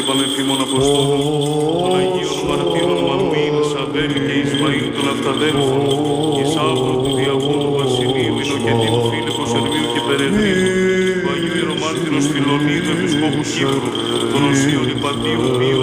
πανεφήμων Αποστόλων, των Αγίων Μαρτύρων Μανουήλ, Σαβέλ και Ισμαήλ των Αυταδέλφων, Ισάβρου του Διαγώνου Βασιλείου, Ινοκεντήμου Φίλιππου Σερβίου και Περεδρίου, του Αγίου Ιερομάρτυρος Φιλονίδου Επισκόπου Κύπρου, των Οσίων Υπατίων Βίου